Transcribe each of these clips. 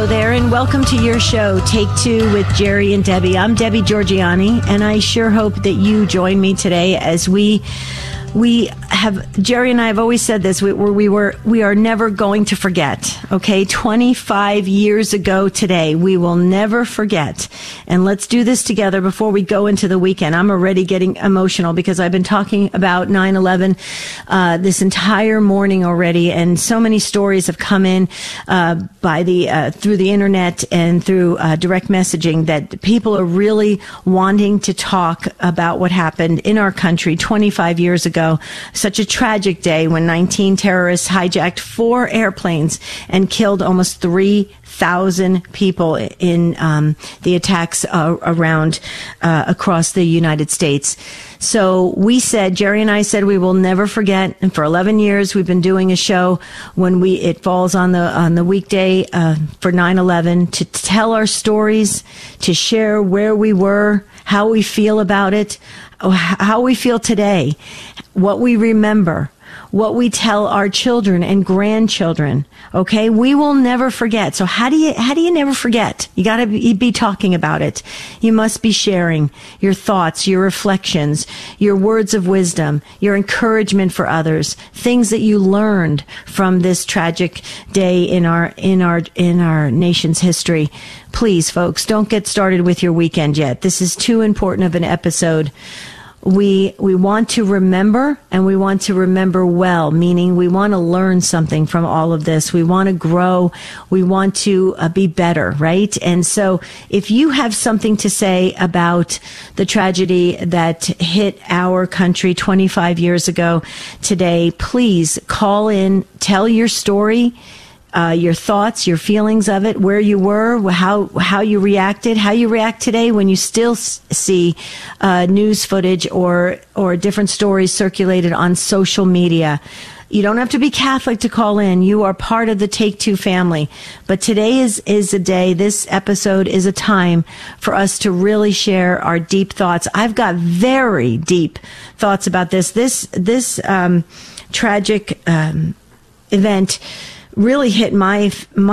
Hello there, and welcome to your show, Take Two with Jerry and Debbie. I'm Debbie Georgianni, and I sure hope that you join me today as we have, Jerry and I have always said this, we are never going to forget, okay? 25 years ago today, we will never forget. And let's do this together before we go into the weekend. I'm already getting emotional because I've been talking about 9/11 this entire morning already, and so many stories have come in through the internet and through direct messaging that people are really wanting to talk about what happened in our country 25 years ago. Such a tragic day when 19 terrorists hijacked 4 airplanes and killed almost 3,000 people in the attacks around across the United States. So we said, Jerry and I said, we will never forget. And for 11 years, we've been doing a show when it falls on the weekday for 9/11 to tell our stories, to share where we were, how we feel about it, how we feel today, what we remember, what we tell our children and grandchildren. Okay, we will never forget. So how do you never forget? You got to be talking about it. You must be sharing your thoughts, your reflections, your words of wisdom, your encouragement for others, things that you learned from this tragic day in our nation's history. Please, folks, don't get started with your weekend yet. This is too important of an episode. We want to remember, and we want to remember well, meaning we want to learn something from all of this. We want to grow. We want to be better, right? And so if you have something to say about the tragedy that hit our country 25 years ago today, please call in, tell your story. Your thoughts, your feelings of it, where you were, how you reacted, how you react today when you still see news footage or different stories circulated on social media. You don't have to be Catholic to call in. You are part of the Take Two family. But today is a day, this episode is a time for us to really share our deep thoughts. I've got very deep thoughts about this. This tragic event really hit my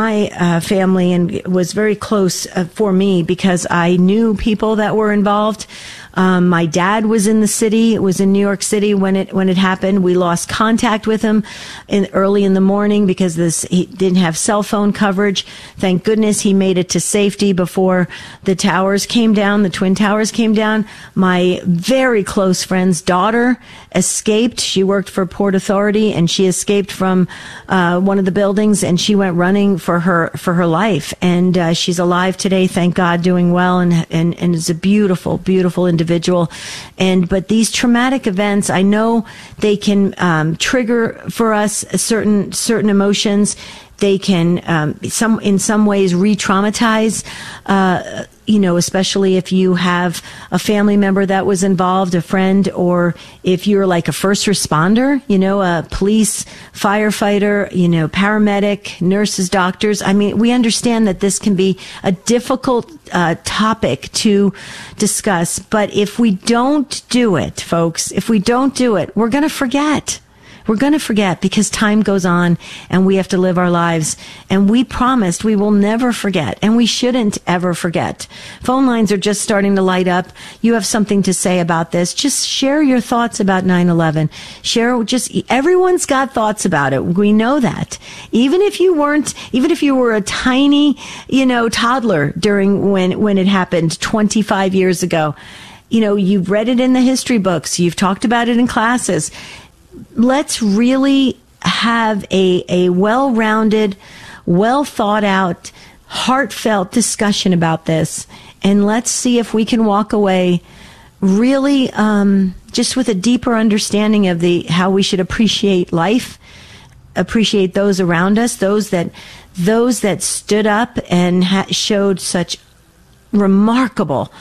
family and was very close for me because I knew people that were involved. My dad was in the city. It was in New York City when it happened. We lost contact with him early in the morning because he didn't have cell phone coverage. Thank goodness he made it to safety before the towers came down, the Twin Towers came down. My very close friend's daughter escaped. She worked for Port Authority, and she escaped from one of the buildings, and she went running for her life. And she's alive today, thank God, doing well, and is a beautiful, beautiful individual. But these traumatic events, I know they can trigger for us certain emotions. They can, in some ways, re-traumatize, especially if you have a family member that was involved, a friend, or if you're like a first responder, a police, firefighter, paramedic, nurses, doctors. I mean, we understand that this can be a difficult topic to discuss, but if we don't do it, folks, if we don't do it, we're going to forget. We're going to forget because time goes on and we have to live our lives. And we promised we will never forget, and we shouldn't ever forget. Phone lines are just starting to light up. You have something to say about this. Just share your thoughts about 9/11. Everyone's got thoughts about it. We know that. Even if you were a tiny, toddler during when it happened 25 years ago, you've read it in the history books. You've talked about it in classes. Let's really have a well-rounded, well-thought-out, heartfelt discussion about this, and let's see if we can walk away really just with a deeper understanding of how we should appreciate life, appreciate those around us, those that stood up and showed such remarkable,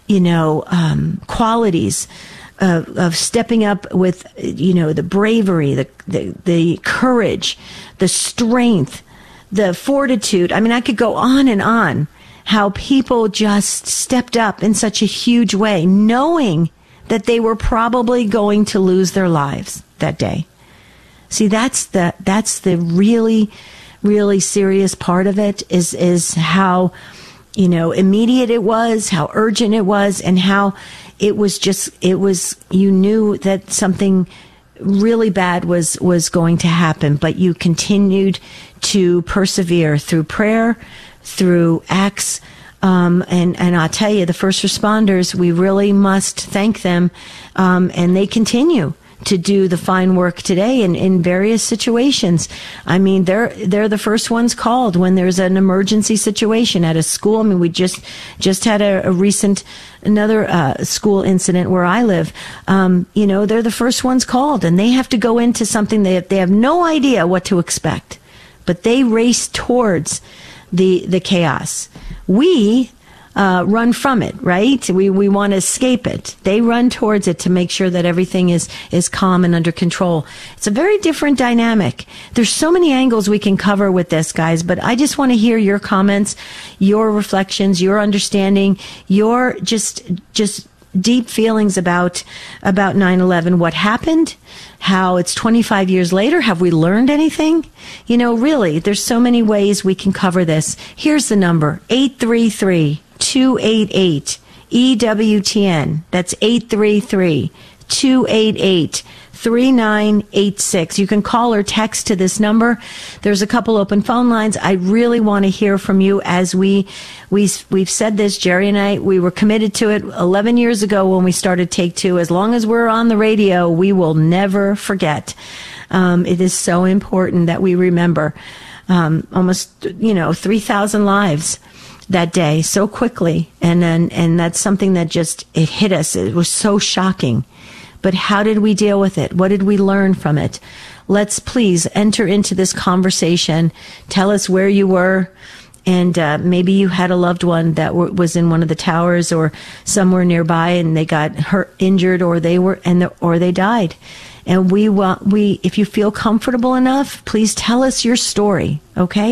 qualities of stepping up with, the bravery, the courage, the strength, the fortitude. I mean, I could go on and on how people just stepped up in such a huge way, knowing that they were probably going to lose their lives that day. See, that's the really, really serious part of it is how, immediate it was, how urgent it was, and how it was, you knew that something really bad was going to happen, but you continued to persevere through prayer, through acts. And I'll tell you, the first responders, we really must thank them. And they continue to do the fine work today in various situations. I mean, they're the first ones called when there's an emergency situation at a school. I mean, we just had another school incident where I live. They're the first ones called, and they have to go into something they have no idea what to expect, but they race towards the chaos. We run from it, right? We want to escape it. They run towards it to make sure that everything is calm and under control. It's a very different dynamic. There's so many angles we can cover with this, guys, but I just want to hear your comments, your reflections, your understanding, your just deep feelings about 9/11, what happened, how it's 25 years later. Have we learned anything? Really, there's so many ways we can cover this. Here's the number, 833-288-EWTN. That's 833-288-3986. You can call or text to this number. There's a couple open phone lines. I really want to hear from you as we've said this, Jerry and I, we were committed to it 11 years ago when we started Take Two. As long as we're on the radio, we will never forget. It is so important that we remember almost 3,000 lives that day so quickly, and that's something that it hit us. It was so shocking. But how did we deal with it? What did we learn from it? Let's please enter into this conversation. Tell us where you were, and maybe you had a loved one that was in one of the towers or somewhere nearby, and they got hurt, injured, or they died. And if you feel comfortable enough, please tell us your story, okay?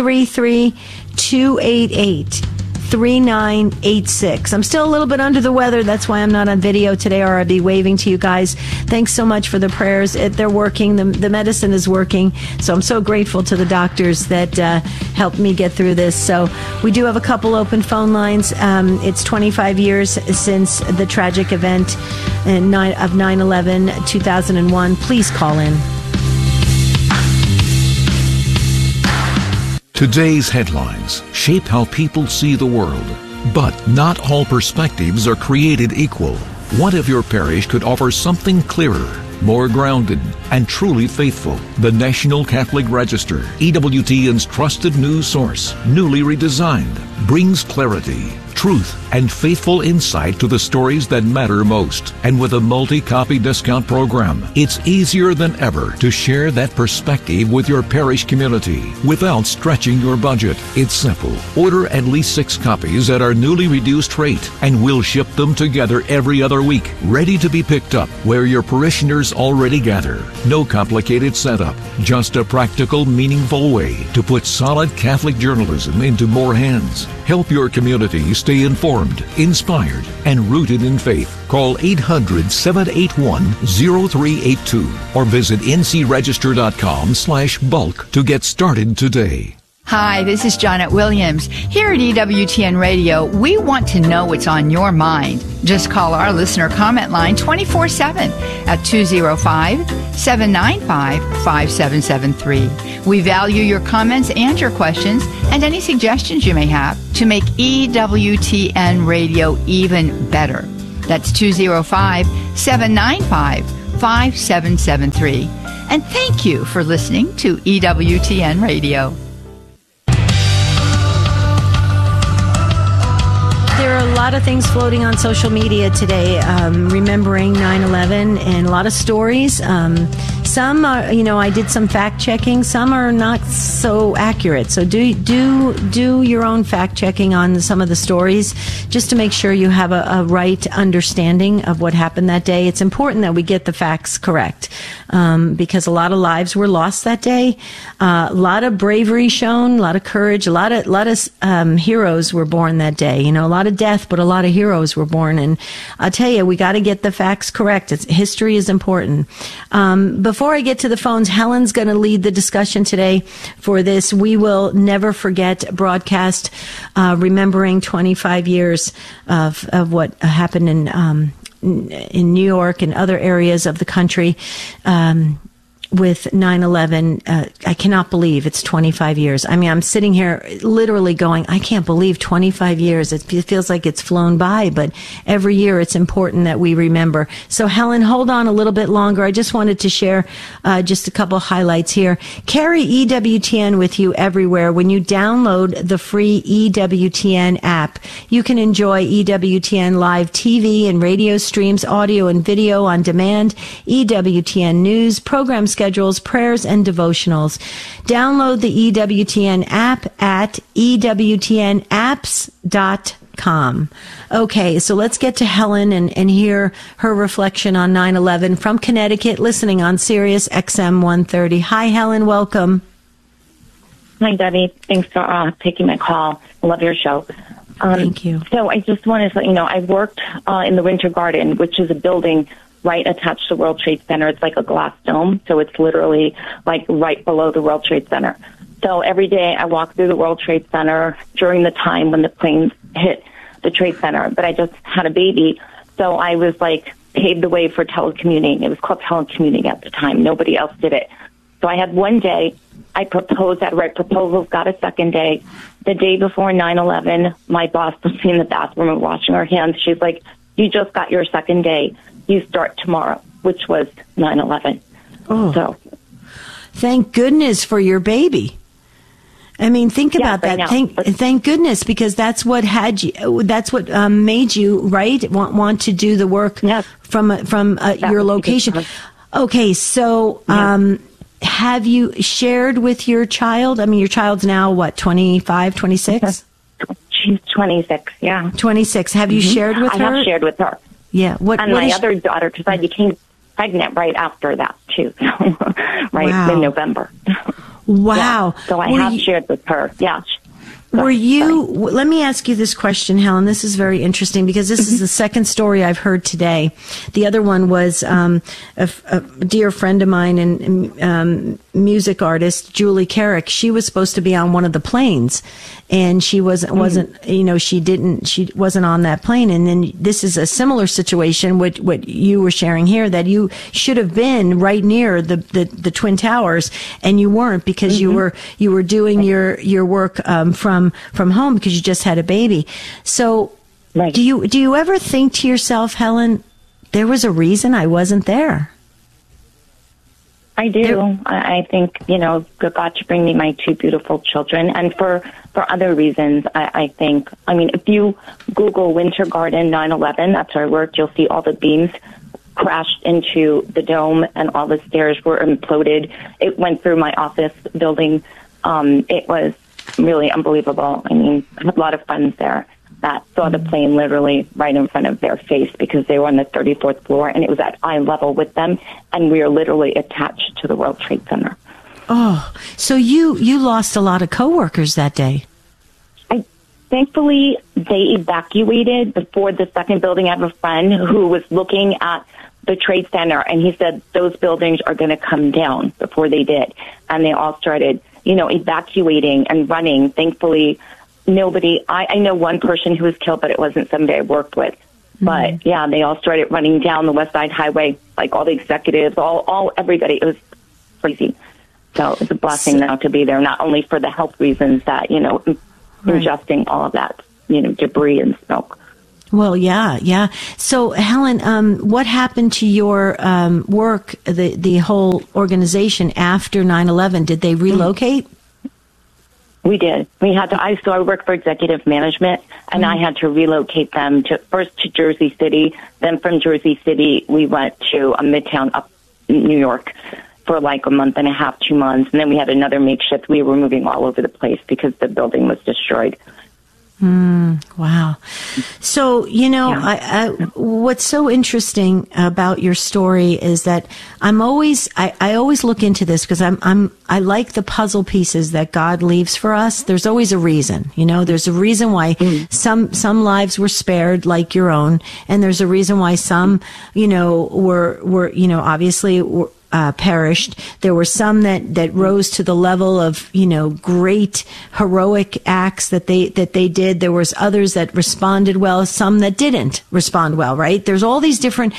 833-288-3986. I'm still a little bit under the weather. That's why I'm not on video today, or I'd be waving to you guys. Thanks so much for the prayers. They're working. The medicine is working. So I'm so grateful to the doctors that helped me get through this. So we do have a couple open phone lines. It's 25 years since the tragic event of 9/11, 2001. Please call in. Today's headlines shape how people see the world, but not all perspectives are created equal. What if your parish could offer something clearer, more grounded, and truly faithful? The National Catholic Register, EWTN's trusted news source, newly redesigned, brings clarity, truth, and faithful insight to the stories that matter most. And with a multi-copy discount program, it's easier than ever to share that perspective with your parish community without stretching your budget. It's simple. Order at least 6 copies at our newly reduced rate, and we'll ship them together every other week, ready to be picked up where your parishioners already gather. No complicated setup, just a practical, meaningful way to put solid Catholic journalism into more hands. Help your community stay informed, inspired, and rooted in faith. Call 800-781-0382 or visit ncregister.com/bulk to get started today. Hi, this is Janet Williams. Here at EWTN Radio, we want to know what's on your mind. Just call our listener comment line 24/7 at 205-795-5773. We value your comments and your questions and any suggestions you may have to make EWTN Radio even better. That's 205-795-5773. And thank you for listening to EWTN Radio. There are a lot of things floating on social media today, remembering 9/11, and a lot of stories. Some are, I did some fact checking. Some are not so accurate. So do your own fact checking on some of the stories, just to make sure you have a right understanding of what happened that day. It's important that we get the facts correct, because a lot of lives were lost that day. A lot of bravery shown, a lot of courage, a lot of heroes were born that day. A lot of death, but a lot of heroes were born. And I'll tell you, we got to get the facts correct. History is important. Before before I get to the phones, Helen's going to lead the discussion today for this We Will Never Forget broadcast, remembering 25 years of what happened in New York and other areas of the country with 9/11. I cannot believe it's 25 years. I mean, I'm sitting here literally going, I can't believe 25 years. It feels like it's flown by, but every year it's important that we remember. So Helen, hold on a little bit longer. I just wanted to share just a couple highlights here. Carry EWTN with you everywhere. When you download the free EWTN app, you can enjoy EWTN live TV and radio streams, audio and video on demand, EWTN news, program schedules, prayers, and devotionals. Download the EWTN app at EWTNapps.com. Okay, so let's get to Helen and hear her reflection on 9/11 from Connecticut, listening on Sirius XM 130. Hi, Helen. Welcome. Hi, Debbie. Thanks for taking my call. I love your show. Thank you. So I just wanted to let you know, I worked in the Winter Garden, which is a building right attached to the World Trade Center. It's like a glass dome, so it's literally like right below the World Trade Center. So every day I walk through the World Trade Center during the time when the planes hit the Trade Center. But I just had a baby, so I was like paved the way for telecommuting. It was called telecommuting at the time. Nobody else did it. So I had one day, I proposed, I'd write proposals, got a second day. The day before 9/11, my boss was in the bathroom and washing her hands. She's like, you just got your second day. You start tomorrow, which was 9/11. Oh, so thank goodness for your baby. I mean, think about that. Thank goodness, because that's what had you. That's what made you want to do the work from your location. Okay, so have you shared with your child? I mean, your child's now what, 25, 26? She's 26. Yeah, 26. Have you shared with her? I have shared with her. Yeah. What my other daughter, because I became pregnant right after that too. In November. Wow. Yeah. So I have shared with her. Yeah. Let me ask you this question, Helen. This is very interesting because this is the second story I've heard today. The other one was a dear friend of mine and music artist, Julie Carrick. She was supposed to be on one of the planes, and she wasn't she wasn't on that plane. And then this is a similar situation, what you were sharing here, that you should have been right near the Twin Towers, and you weren't because you were doing your work from home because you just had a baby. So do you ever think to yourself, Helen, there was a reason I wasn't there? I do. I think, God to bring me my two beautiful children. And for other reasons, I think, if you Google Winter Garden 9/11, that's where I worked, you'll see all the beams crashed into the dome and all the stairs were imploded. It went through my office building. It was really unbelievable. I had a lot of friends there that saw the plane literally right in front of their face because they were on the 34th floor and it was at eye level with them, and we are literally attached to the World Trade Center. Oh, so you lost a lot of coworkers that day. Thankfully, they evacuated before the second building. I have a friend who was looking at the Trade Center, and he said those buildings are going to come down before they did. And they all started, evacuating and running. Thankfully, nobody, I know one person who was killed, but it wasn't somebody I worked with. But yeah, they all started running down the West Side Highway, like all the executives, everybody. It was crazy. So it's a blessing now to be there, not only for the health reasons that, ingesting all of that, debris and smoke. Well, yeah. So, Helen, what happened to your work, the whole organization after 9/11? Did they relocate? We did. We had to. I worked for executive management, and I had to relocate them first to Jersey City. Then from Jersey City, we went to Midtown up in New York for like a month and a half, 2 months. And then we had another makeshift. We were moving all over the place because the building was destroyed. Wow. So, what's so interesting about your story is that I always look into this because I like the puzzle pieces that God leaves for us. There's always a reason, there's a reason why some lives were spared, like your own. And there's a reason why some, were obviously perished. There were some that rose to the level of, great heroic acts that they did. There was others that responded well, some that didn't respond well, right? There's all these different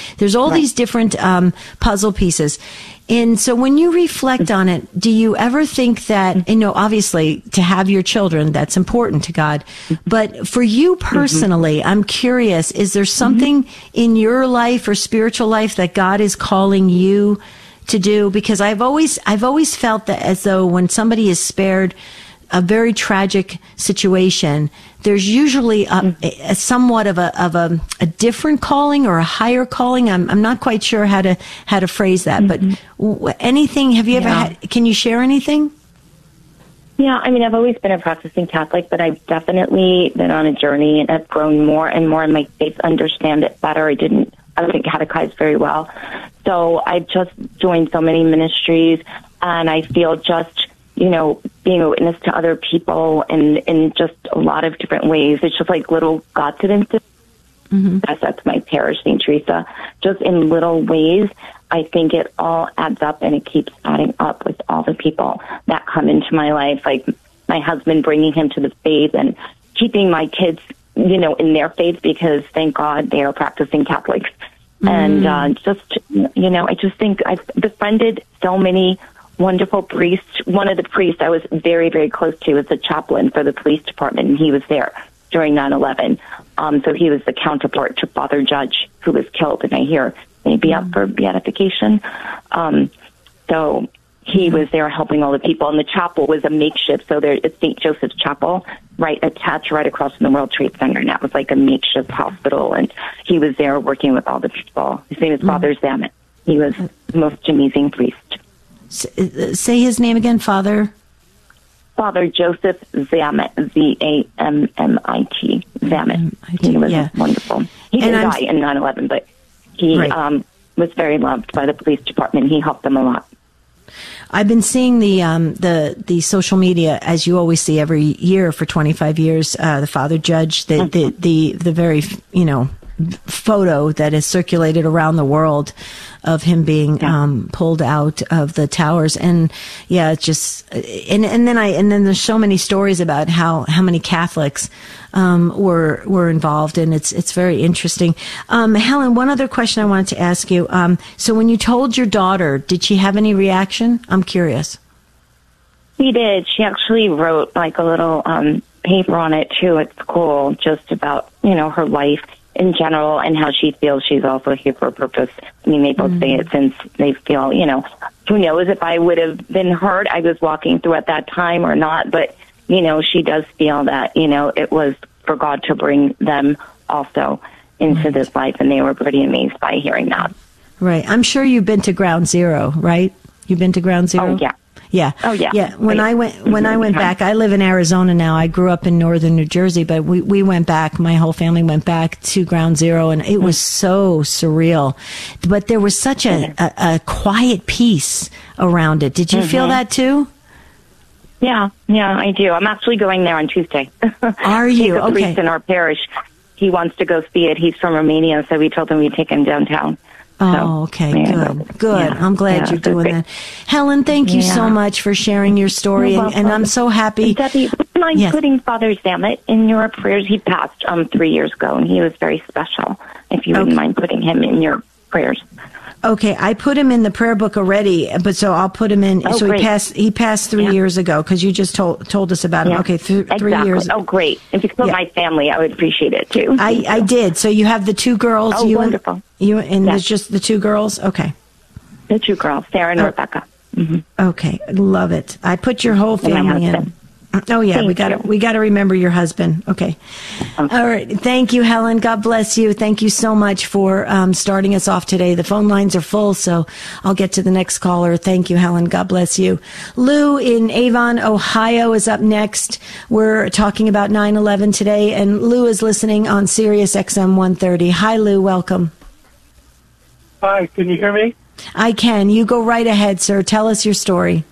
puzzle pieces. And so when you reflect on it, do you ever think that, obviously to have your children, that's important to God, but for you personally, I'm curious, is there something in your life or spiritual life that God is calling you to do? Because I've always felt that as though when somebody is spared a very tragic situation, there's usually a somewhat of a different calling or a higher calling. I'm not quite sure how to phrase that, but anything, have you ever had, can you share anything? Yeah, I mean, I've always been a practicing Catholic, but I've definitely been on a journey and I've grown more and more in my faith, understand it better. I wasn't catechized very well. So I just joined so many ministries, and I feel just, being a witness to other people and in just a lot of different ways. It's just like little God-incidences. That's my parish, St. Teresa. Just in little ways, I think it all adds up, and it keeps adding up with all the people that come into my life, like my husband, bringing him to the faith and keeping my kids, in their faith, because thank God they are practicing Catholics. And I just think I've befriended so many wonderful priests. One of the priests I was very, very close to was the chaplain for the police department, and he was there during 9/11. So he was the counterpart to Father Judge, who was killed, and I hear maybe up for beatification. So he was there helping all the people, and the chapel was a makeshift. So it's St. Joseph's Chapel, attached right across from the World Trade Center, and that was like a makeshift hospital, and he was there working with all the people. His name is Father Zammit. He was the most amazing priest. Say his name again, Father Joseph Zammit, Zammit. Zammit. He was wonderful. He didn't die in 9/11, but he was very loved by the police department. He helped them a lot. I've been seeing the social media, as you always see every year for 25 years. The Father Judge, the very photo that is circulated around the world of him being pulled out of the towers, and it's just and then there's so many stories about how many Catholics were involved, and it's very interesting. Helen, one other question I wanted to ask you. So when you told your daughter, did she have any reaction? I'm curious. She did. She actually wrote like a little paper on it too at school, just about her life in general and how she feels she's also here for a purpose. I mean, they both say it since they feel, who knows if I would have been hurt, I was walking through at that time or not, but, she does feel that, it was for God to bring them also into this life, and they were pretty amazed by hearing that. Right. I'm sure you've been to Ground Zero, right? You've been to Ground Zero? Oh, yeah. Yeah. Oh, yeah. Yeah. When I went back, I live in Arizona now. I grew up in northern New Jersey, but we went back. My whole family went back to Ground Zero, and it was so surreal. But there was such a quiet peace around it. Did you feel that too? Yeah, I do. I'm actually going there on Tuesday. Are you? Okay. Priest in our parish, he wants to go see it. He's from Romania, so we told him we'd take him downtown. Oh, okay. Good. Yeah, I'm glad you're doing that. Helen, thank you so much for sharing your story, and I'm so happy. Debbie, would you mind putting Father Zammit in your prayers? He passed 3 years ago, and he was very special. If you wouldn't mind putting him in your prayers. Okay, I put him in the prayer book already, but so I'll put him in. So great. He passed 3 years ago, because you just told us about him. Okay, 3 years. Oh, great. If you could put my family, I would appreciate it too. I did. So you have the 2 girls. Oh, wonderful. There's just the 2 girls? Okay. The 2 girls, Sarah and Rebecca. Mm-hmm. Okay, love it. I put your whole family in. Oh yeah, we got to remember your husband. Okay. All right. Thank you, Helen. God bless you. Thank you so much for starting us off today. The phone lines are full, so I'll get to the next caller. Thank you, Helen. God bless you. Lou in Avon, Ohio is up next. We're talking about 9/11 today, and Lou is listening on Sirius XM 130. Hi, Lou. Welcome. Hi. Can you hear me? I can. You go right ahead, sir. Tell us your story.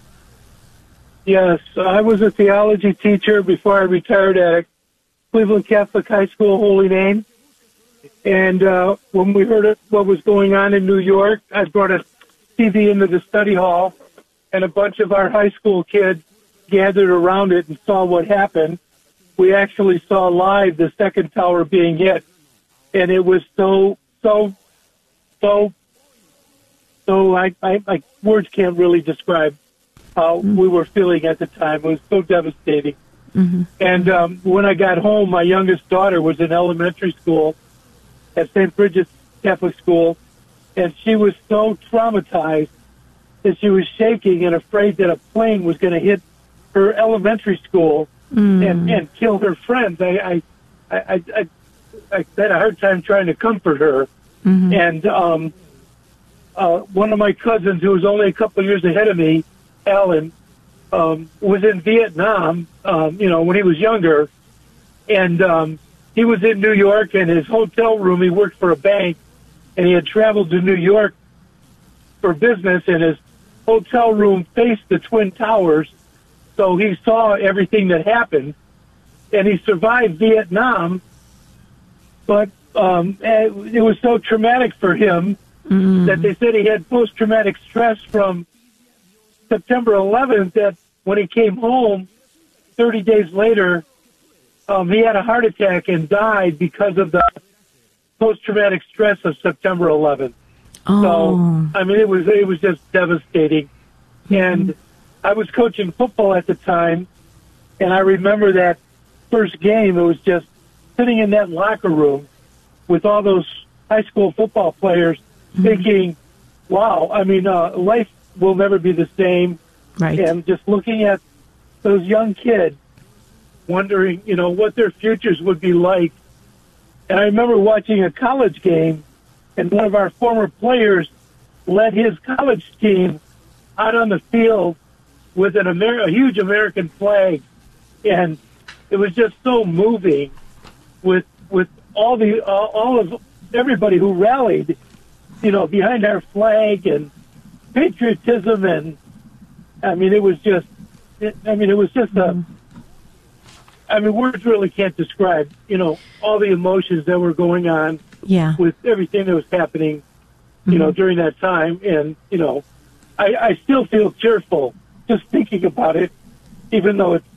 Yes, I was a theology teacher before I retired at Cleveland Catholic High School, Holy Name. And when we heard what was going on in New York, I brought a TV into the study hall, and a bunch of our high school kids gathered around it and saw what happened. We actually saw live the second tower being hit, and it was so I words can't really describe how we were feeling at the time. It was so devastating. Mm-hmm. And when I got home, my youngest daughter was in elementary school at St. Bridget's Catholic School, and she was so traumatized that she was shaking and afraid that a plane was going to hit her elementary school and kill her friends. I had a hard time trying to comfort her. Mm-hmm. And one of my cousins, who was only a couple of years ahead of me, Alan, was in Vietnam, when he was younger. And he was in New York, and his hotel room, he worked for a bank, and he had traveled to New York for business, and his hotel room faced the Twin Towers, so he saw everything that happened, and he survived Vietnam, but it was so traumatic for him that they said he had post-traumatic stress from September 11th, that when he came home 30 days later, he had a heart attack and died because of the post-traumatic stress of September 11th. Oh. So, I mean, it was just devastating. And I was coaching football at the time, and I remember that first game, it was just sitting in that locker room with all those high school football players thinking, wow, I mean, life will never be the same. Right. And just looking at those young kids, wondering, what their futures would be like. And I remember watching a college game, and one of our former players led his college team out on the field with a huge American flag, and it was just so moving with all of everybody who rallied, behind our flag and patriotism, and it was just words really can't describe, all the emotions that were going on with everything that was happening, during that time. And, I still feel cheerful just thinking about it, even though it's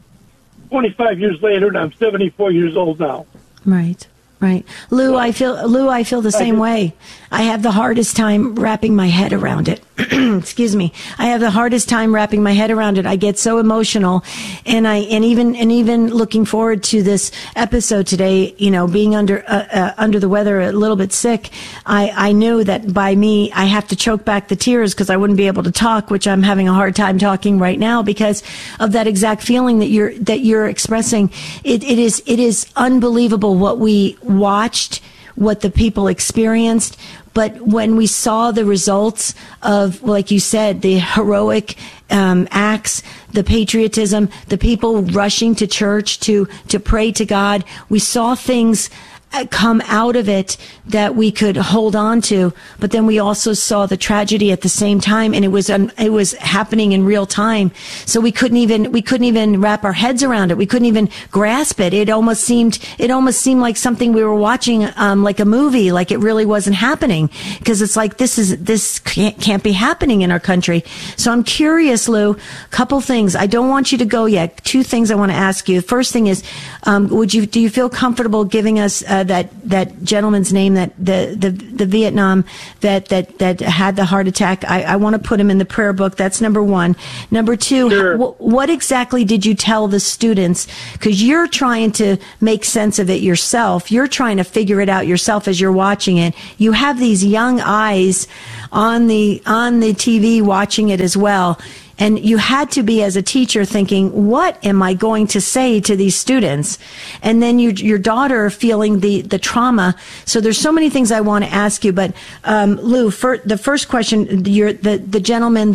25 years later and I'm 74 years old now. Right. Right. Lou, I feel the same way. I have the hardest time wrapping my head around it. Excuse me. I have the hardest time wrapping my head around it. I get so emotional, and even looking forward to this episode today, being under the weather, a little bit sick, I knew that by me, I have to choke back the tears because I wouldn't be able to talk, which I'm having a hard time talking right now because of that exact feeling that you're expressing. It is unbelievable what we watched, what the people experienced, but when we saw the results of, like you said, the heroic acts, the patriotism, the people rushing to church to pray to God, we saw things come out of it that we could hold on to, but then we also saw the tragedy at the same time, and it was happening in real time. So we couldn't even wrap our heads around it. We couldn't even grasp it. It almost seemed like something we were watching, like a movie, like it really wasn't happening, because it's like this can't be happening in our country. So I'm curious, Lou, couple things. I don't want you to go yet. Two things I want to ask you. The first thing is, do you feel comfortable giving us that gentleman's name, that the Vietnam that had the heart attack? I want to put him in the prayer book. That's number one. Number two, sure. What exactly did you tell the students? Because you're trying to make sense of it yourself. You're trying to figure it out yourself as you're watching it. You have these young eyes on the TV watching it as well. And you had to be, as a teacher, thinking, what am I going to say to these students? And then your daughter feeling the trauma. So there's so many things I want to ask you. But Lou, the first question, the gentleman,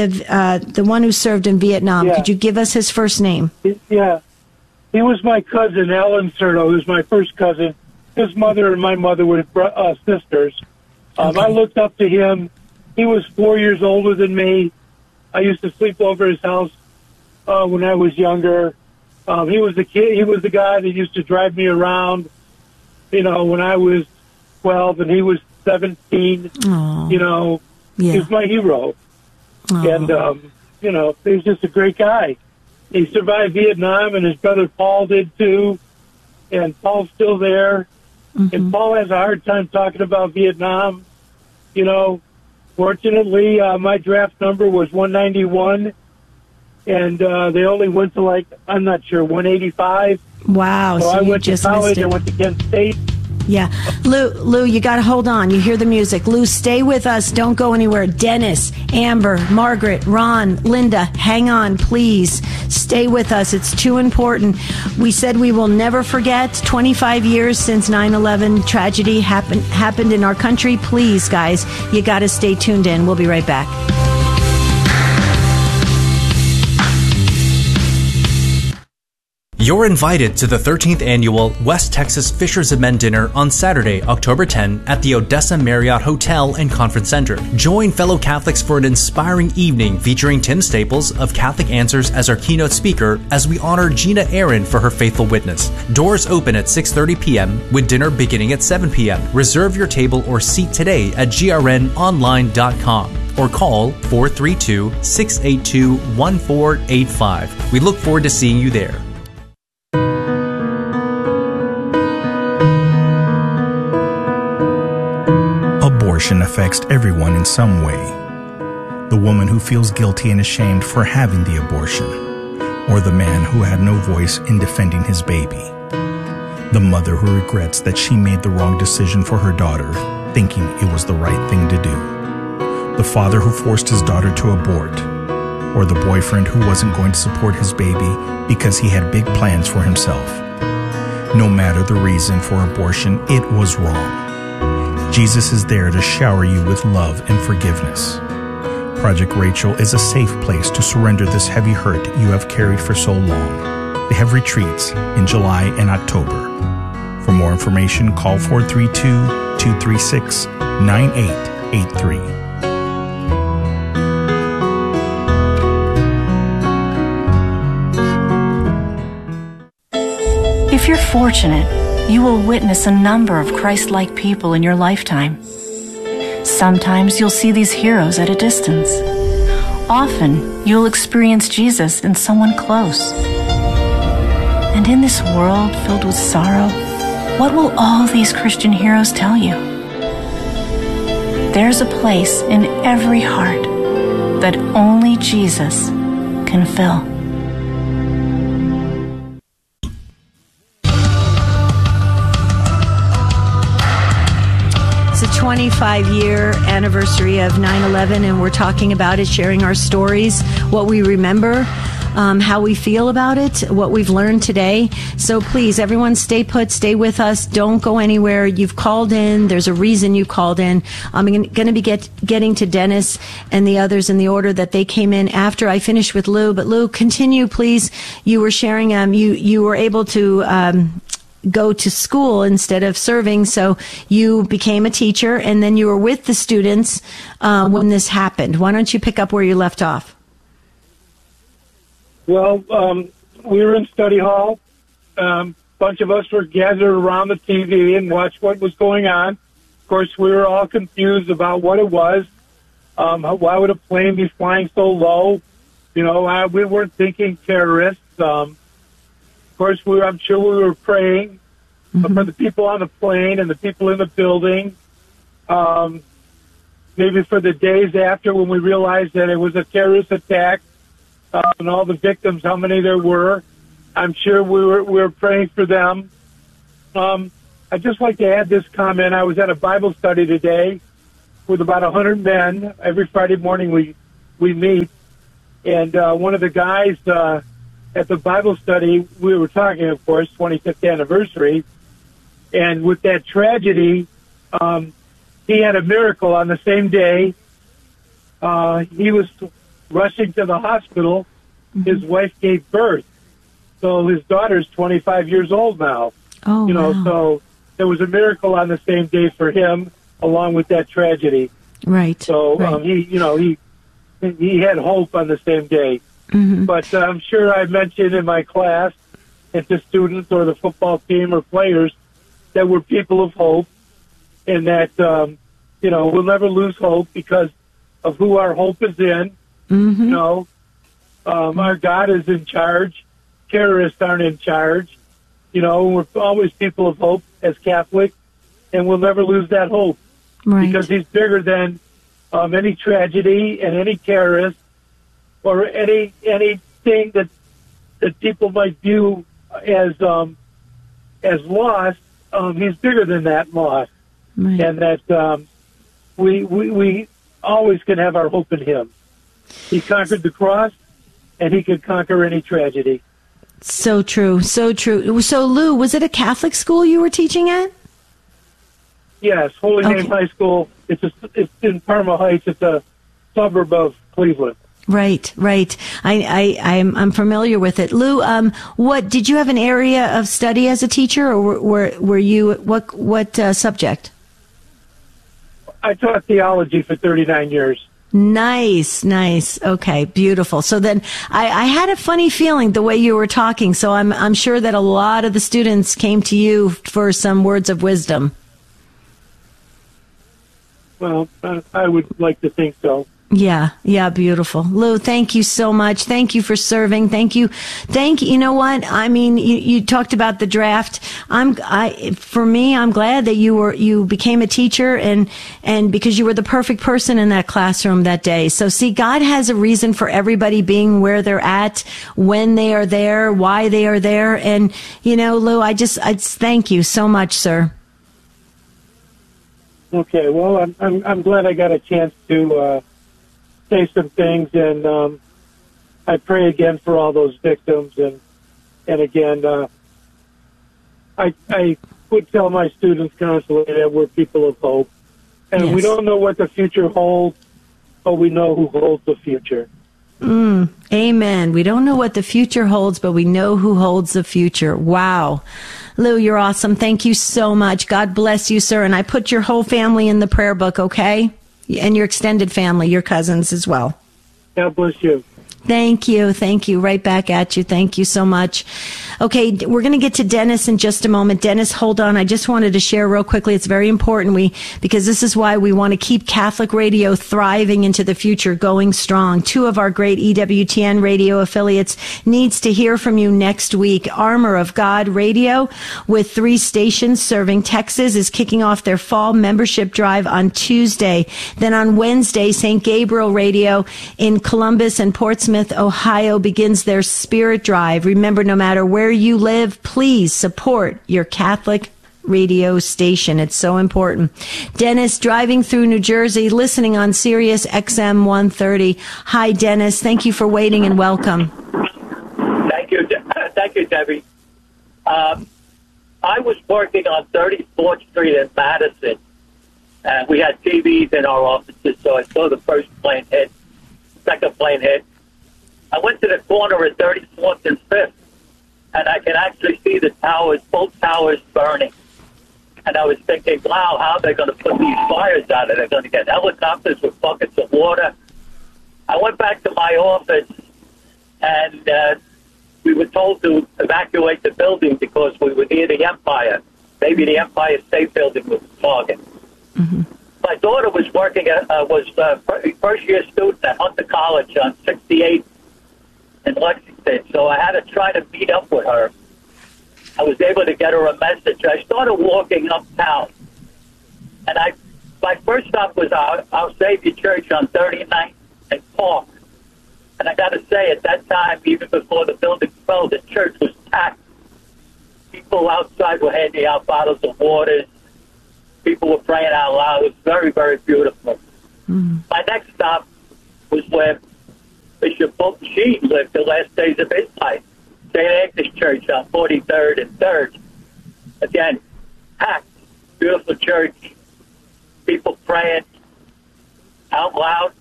the one who served in Vietnam, could you give us his first name? Yeah, he was my cousin, Alan Cerno. He was my first cousin. His mother and my mother were sisters. Okay. I looked up to him. He was 4 years older than me. I used to sleep over his house when I was younger. He was the kid. He was the guy that used to drive me around, when I was 12 and he was 17. Aww. Yeah. He was my hero. Aww. And, you know, he was just a great guy. He survived Vietnam, and his brother Paul did too. And Paul's still there. Mm-hmm. And Paul has a hard time talking about Vietnam. You know, fortunately, my draft number was 191. And they only went to, like, I'm not sure, 185. Wow. So I went to just college. missed it. I went to Kent State. Yeah. Lou, you got to hold on. You hear the music. Lou, stay with us. Don't go anywhere. Dennis, Amber, Margaret, Ron, Linda, hang on, please. Stay with us. It's too important. We said we will never forget 25 years since 9/11 tragedy happened in our country. Please, guys, you got to stay tuned in. We'll be right back. You're invited to the 13th Annual West Texas Fishers of Men Dinner on Saturday, October 10 at the Odessa Marriott Hotel and Conference Center. Join fellow Catholics for an inspiring evening featuring Tim Staples of Catholic Answers as our keynote speaker as we honor Gina Aaron for her faithful witness. Doors open at 6:30 p.m. with dinner beginning at 7 p.m. Reserve your table or seat today at grnonline.com or call 432-682-1485. We look forward to seeing you there. Abortion affects everyone in some way. The woman who feels guilty and ashamed for having the abortion, or the man who had no voice in defending his baby. The mother who regrets that she made the wrong decision for her daughter, thinking it was the right thing to do. The father who forced his daughter to abort, or the boyfriend who wasn't going to support his baby because he had big plans for himself. No matter the reason for abortion, it was wrong. Jesus is there to shower you with love and forgiveness. Project Rachel is a safe place to surrender this heavy hurt you have carried for so long. They have retreats in July and October. For more information, call 432-236-9883. If you're fortunate, you will witness a number of Christ-like people in your lifetime. Sometimes you'll see these heroes at a distance. Often, you'll experience Jesus in someone close. And in this world filled with sorrow, what will all these Christian heroes tell you? There's a place in every heart that only Jesus can fill. It's a 25-year anniversary of 9/11, and we're talking about it, sharing our stories, what we remember, how we feel about it, what we've learned today. So please, everyone, stay put, stay with us. Don't go anywhere. You've called in. There's a reason you called in. I'm going to be getting to Dennis and the others in the order that they came in after I finish with Lou. But Lou, continue, please. You were sharing, you were able to go to school instead of serving, so you became a teacher, and then you were with the students when this happened. Why don't you pick up where you left off? Well, we were in study hall. Bunch of us were gathered around the TV and watched what was going on. Of course, we were all confused about what it was. Why would a plane be flying so low? You know, we weren't thinking terrorists. Of course, I'm sure we were praying for the people on the plane and the people in the building. Maybe for the days after when we realized that it was a terrorist attack and all the victims, how many there were. I'm sure we were praying for them. I'd just like to add this comment. I was at a Bible study today with about 100 men. Every Friday morning we meet. And one of the guys at the Bible study, we were talking, of course, 25th anniversary. And with that tragedy, he had a miracle on the same day. He was rushing to the hospital. His wife gave birth. So his daughter's 25 years old now. Oh, you know, wow. So there was a miracle on the same day for him, along with that tragedy. Right. So right. he had hope on the same day. Mm-hmm. But I'm sure I mentioned in my class, and to students or the football team or players, that we're people of hope, and that we'll never lose hope, because of who our hope is in. Mm-hmm. You know, our God is in charge. Terrorists aren't in charge. You know, we're always people of hope as Catholics, and we'll never lose that hope. Right. Because he's bigger than any tragedy and any terrorist or anything that people might view as loss. He's bigger than that loss, Right. and that we always can have our hope in him. He conquered the cross, and he could conquer any tragedy. So true. So true. So, Lou, was it a Catholic school you were teaching at? Yes, Holy Name High School. It's in Parma Heights. It's a suburb of Cleveland. Right, right. I'm familiar with it. Lou, what did you have an area of study as a teacher, or were you what subject? I taught theology for 39 years. Nice, nice. Okay, beautiful. So then I had a funny feeling the way you were talking, so I'm sure that a lot of the students came to you for some words of wisdom. Well, I would like to think so. Yeah, beautiful. Lou, thank you so much. Thank you for serving. Thank you. You know what? I mean, you talked about the draft. For me, I'm glad that you became a teacher and because you were the perfect person in that classroom that day. So see, God has a reason for everybody being where they're at, when they are there, why they are there. And, you know, Lou, I thank you so much, sir. Okay, well, I'm glad I got a chance to say some things, and I pray again for all those victims, and again, I would tell my students constantly that we're people of hope, and Yes. we don't know what the future holds, but we know who holds the future. Amen. We don't know what the future holds, but we know who holds the future. Wow. Lou, you're awesome. Thank you so much. God bless you, sir. And I put your whole family in the prayer book, okay? And your extended family, your cousins as well. God bless you. Thank you. Thank you. Right back at you. Thank you so much. Okay, we're going to get to Dennis in just a moment. Dennis, hold on. I just wanted to share real quickly. It's very important because this is why we want to keep Catholic radio thriving into the future, going strong. Two of our great EWTN radio affiliates needs to hear from you next week. Armor of God Radio, with 3 stations serving Texas, is kicking off their fall membership drive on Tuesday. Then on Wednesday, St. Gabriel Radio in Columbus and Portsmouth, Ohio begins their Spirit Drive. Remember, no matter where you live, please support your Catholic radio station. It's so important. Dennis, driving through New Jersey, listening on Sirius XM 130. Hi, Dennis. Thank you for waiting and welcome. Thank you, Debbie. I was working on 34th Street in Madison, and we had TVs in our offices, so I saw the first plane hit, second plane hit. I went to the corner at 34th and 5th, and I can actually see the towers, both towers burning. And I was thinking, wow, how are they going to put these fires out? Are they going to get helicopters with buckets of water? I went back to my office, and we were told to evacuate the building because we were near the Empire. Maybe the Empire State Building was the target. Mm-hmm. My daughter was working was first-year student at Hunter College on 68th in Lexington, so I had to try to meet up with her. I was able to get her a message. I started walking uptown, and my first stop was our Savior Church on 39th and Park. And I got to say, at that time, even before the building fell, the church was packed. People outside were handing out bottles of water. People were praying out loud. It was very, very beautiful. Mm-hmm. My next stop was where Bishop Fulton Sheen lived the last days of his life. St. Agnes Church on 43rd and 3rd. Again, packed, beautiful church. People praying out loud.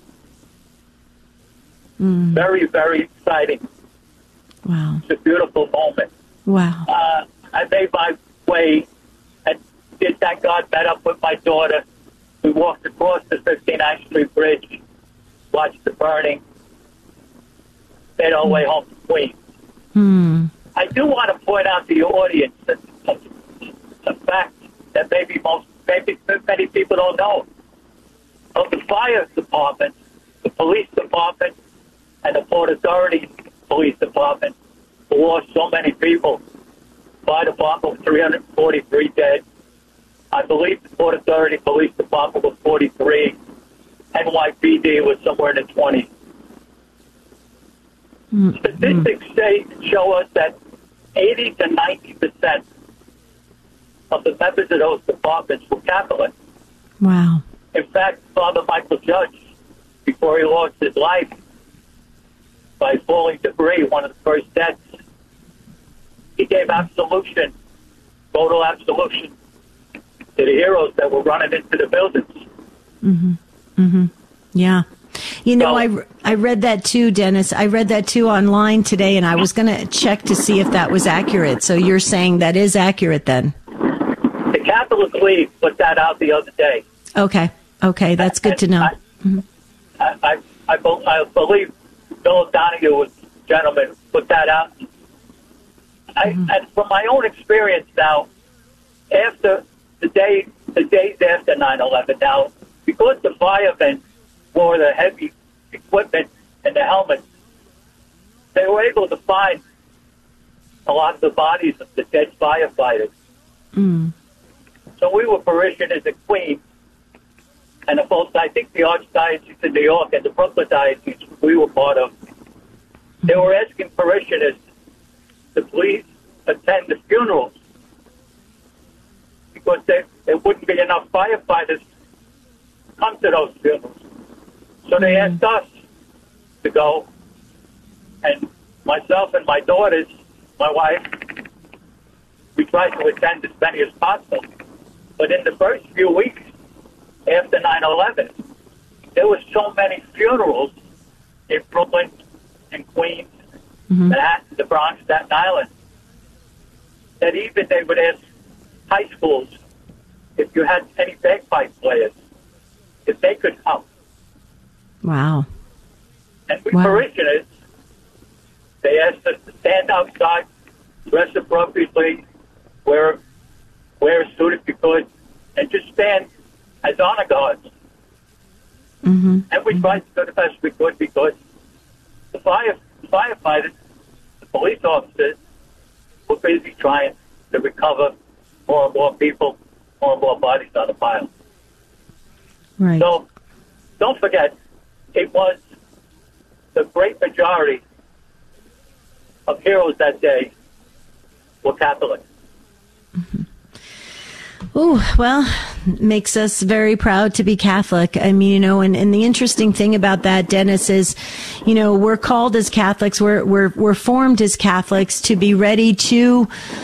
Mm. Very, very exciting. Wow. It's a beautiful moment. Wow. I made my way and did thank God, met up with my daughter. We walked across the 59th Street Bridge, watched the burning, made our way home to Queens. Hmm. I do want to point out to the audience that a fact that maybe many people don't know. Of the fire department, Port Authority Police Department lost so many people. Fire department was 343 dead. I believe the Port Authority Police Department was 43. NYPD was somewhere in the 20s. Statistics show us that 80 to 90% of the members of those departments were Catholic. Wow. In fact, Father Michael Judge, before he lost his life by falling debris, one of the first deaths, he gave absolution, total absolution, to the heroes that were running into the buildings. Mm-hmm. Mm-hmm. Yeah. You know, I read that too, Dennis. I read that too online today, and I was going to check to see if that was accurate. So you're saying that is accurate then? The Catholic League put that out the other day. Okay. Okay, that's good to know. I believe Bill Donahue was the gentleman put that out. And from my own experience now, after the days after 9/11, now because the firemen wore the heavy equipment and the helmets, they were able to find a lot of the bodies of the dead firefighters. Mm. So we were parishioners at Queens, and both, I think the Archdiocese of New York and the Brooklyn Diocese we were part of, they were asking parishioners to please attend the funerals because there wouldn't be enough firefighters to come to those funerals. So they asked us to go, and myself and my daughters, my wife, we tried to attend as many as possible. But in the first few weeks after 9/11, there were so many funerals in Brooklyn and Queens, Manhattan, the Bronx, Staten Island, that even they would ask high schools if you had any bagpipe players, if they could come. Wow. And we parishioners, they asked us to stand outside, dress appropriately, wear a suit if you could, and just stand as honor guards. And we tried to do the best we could because the firefighters, the police officers, were busy trying to recover more and more people, more and more bodies on the pile. Right. So don't forget, it was the great majority of heroes that day were Catholic. Oh, well, makes us very proud to be Catholic. I mean, you know, and the interesting thing about that, Dennis, is, you know, we're called as Catholics, we're formed as Catholics to be ready to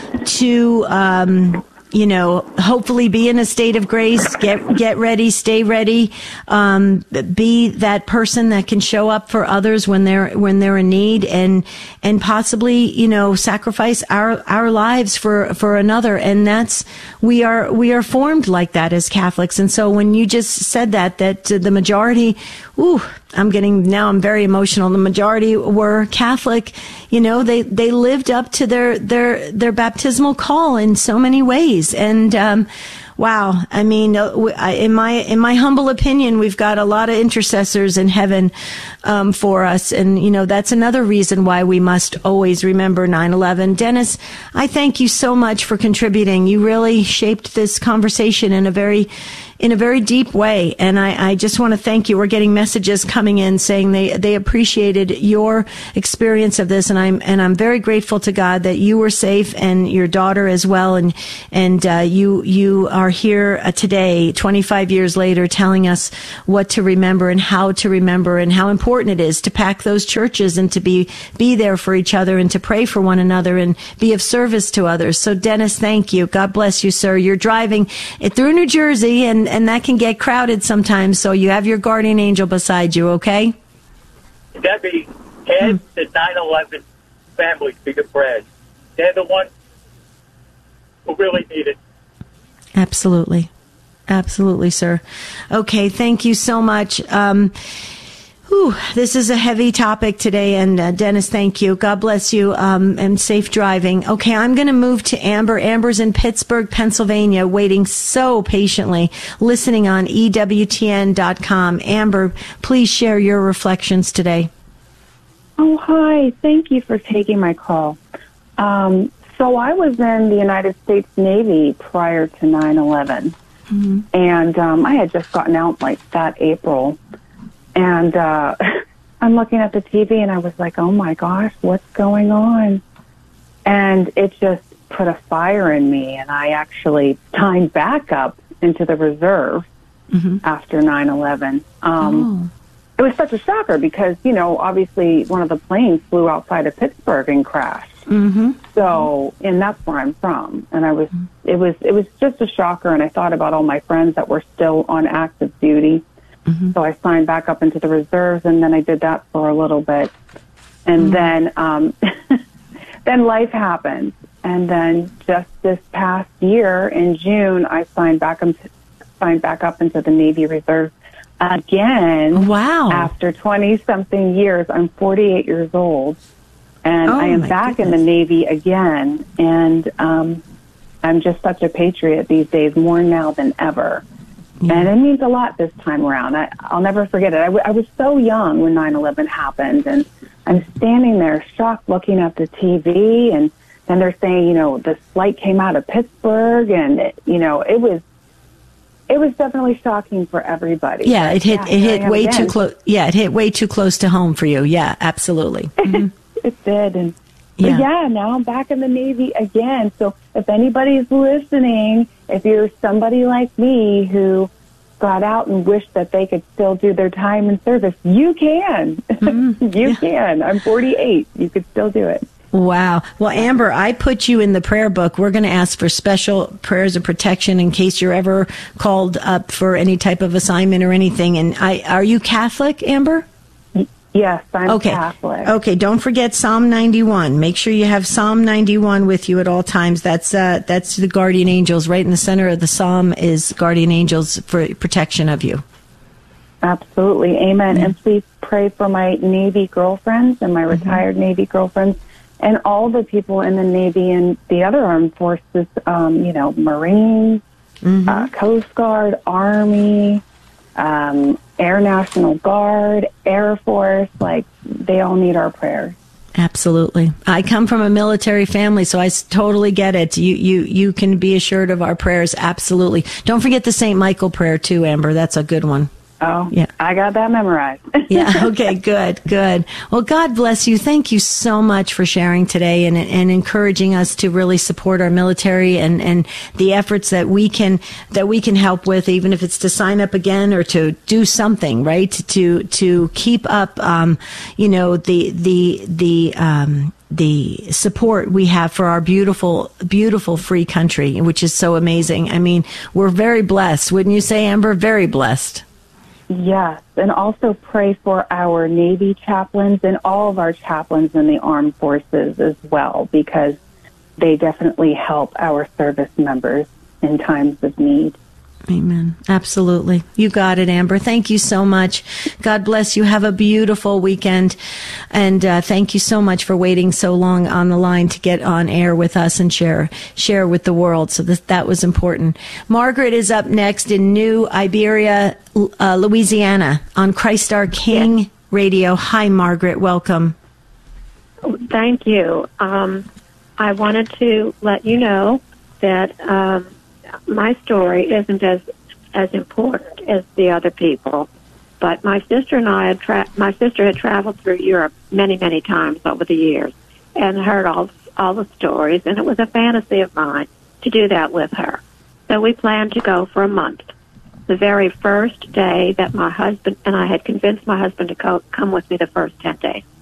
you know, hopefully be in a state of grace, get ready, stay ready, be that person that can show up for others when they're in need, and possibly, you know, sacrifice our lives for another. And that's, we are formed like that as Catholics. And so when you just said that the majority, I'm very emotional. The majority were Catholic. You know, they lived up to their baptismal call in so many ways. And, wow. I mean, in my humble opinion, we've got a lot of intercessors in heaven, for us. And, you know, that's another reason why we must always remember 9/11. Dennis, I thank you so much for contributing. You really shaped this conversation in a very deep way. And I just want to thank you. We're getting messages coming in saying they appreciated your experience of this. And I'm very grateful to God that you were safe and your daughter as well. And you are here today, 25 years later, telling us what to remember and how to remember and how important it is to pack those churches and to be there for each other and to pray for one another and be of service to others. So Dennis, thank you. God bless you, sir. You're driving through New Jersey and that can get crowded sometimes, so you have your guardian angel beside you, okay? Debbie, add the 9/11 family to your prayers. They're the ones who really need it. Absolutely. Absolutely, sir. Okay, thank you so much. This is a heavy topic today, and Dennis, thank you. God bless you, and safe driving. Okay, I'm going to move to Amber. Amber's in Pittsburgh, Pennsylvania, waiting so patiently, listening on EWTN.com. Amber, please share your reflections today. Oh, hi. Thank you for taking my call. So I was in the United States Navy prior to 9/11, and I had just gotten out like that April, and I'm looking at the TV, and I was like, oh, my gosh, what's going on? And it just put a fire in me, and I actually signed back up into the reserve after 9/11. It was such a shocker because, you know, obviously one of the planes flew outside of Pittsburgh and crashed. So, and that's where I'm from. And it was just a shocker. And I thought about all my friends that were still on active duty. So I signed back up into the reserves, and then I did that for a little bit. And then, then life happened. And then just this past year in June, I signed back up into the Navy Reserve again. Wow. After 20-something years. I'm 48 years old. And I am back in the Navy again, and I'm just such a patriot these days, more now than ever. And it means a lot this time around. I'll never forget it. I was so young when 9/11 happened, and I'm standing there shocked looking at the TV, and then they're saying, you know, this flight came out of Pittsburgh, and, it was definitely shocking for everybody. Yeah, it hit way too close. Yeah, it hit way too close to home for you. Yeah, absolutely. It did, and now I'm back in the Navy again. So if anybody's listening, if you're somebody like me who got out and wished that they could still do their time in service, you can. You can. I'm 48. You could still do it. Wow. Well, Amber, I put you in the prayer book. We're going to ask for special prayers of protection in case you're ever called up for any type of assignment or anything. And are you Catholic, Amber? Yes, I'm Catholic. Okay, don't forget Psalm 91. Make sure you have Psalm 91 with you at all times. That's the guardian angels. Right in the center of the psalm is guardian angels for protection of you. Absolutely. Amen. And please pray for my Navy girlfriends and my retired Navy girlfriends and all the people in the Navy and the other armed forces, Marines, Coast Guard, Army, Air National Guard, Air Force, they all need our prayers. Absolutely. I come from a military family, so I totally get it. You can be assured of our prayers. Absolutely. Don't forget the St. Michael prayer too, Amber. That's a good one. Oh, yeah. I got that memorized. Yeah. Okay. Good. Well, God bless you. Thank you so much for sharing today and encouraging us to really support our military and the efforts that we can help with, even if it's to sign up again or to do something, right? To keep up, the support we have for our beautiful, beautiful free country, which is so amazing. I mean, we're very blessed. Wouldn't you say, Amber? Very blessed. Yes, and also pray for our Navy chaplains and all of our chaplains in the armed forces as well, because they definitely help our service members in times of need. Amen. Absolutely. You got it, Amber. Thank you so much. God bless you. Have a beautiful weekend. And thank you so much for waiting so long on the line to get on air with us and share with the world. So that was important. Margaret is up next in New Iberia, Louisiana on Christ Our King Radio. Hi, Margaret. Welcome. Thank you. I wanted to let you know that my story isn't as important as the other people, but my sister and I my sister had traveled through Europe many, many times over the years and heard all the stories, and it was a fantasy of mine to do that with her. So we planned to go for a month. The very first day that my husband and I had convinced my husband to come with me the first 10 days.